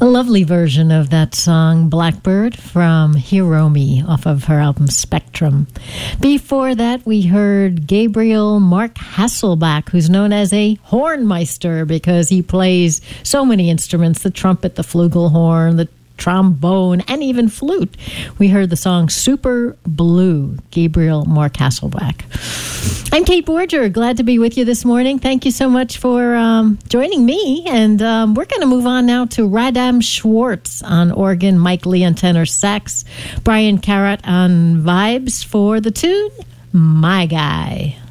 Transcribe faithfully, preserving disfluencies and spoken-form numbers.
A lovely version of that song, Blackbird, from Hiromi, off of her album Spectrum. Before that, we heard Gabriel Mark Hasselbach, who's known as a hornmeister because he plays so many instruments, the trumpet, the flugelhorn, the trombone, and even flute. We heard the song Super Blue, Gabriel Mark Hasselbach. I'm Kate Borger, glad to be with you this morning. Thank you so much for um, joining me, and um, we're going to move on now to Radam Schwartz on organ, Mike Lee on tenor sax, Brian Carrot on vibes for the tune, My Guy.